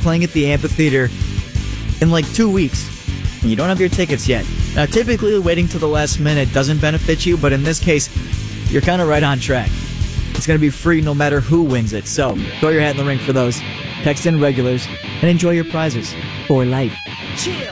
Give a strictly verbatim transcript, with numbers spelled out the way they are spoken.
playing at the amphitheater in like two weeks. And you don't have your tickets yet. Now, typically, waiting to the last minute doesn't benefit you, but in this case, you're kind of right on track. It's going to be free no matter who wins it, so throw your hat in the ring for those. Text in regulars and enjoy your prizes for life.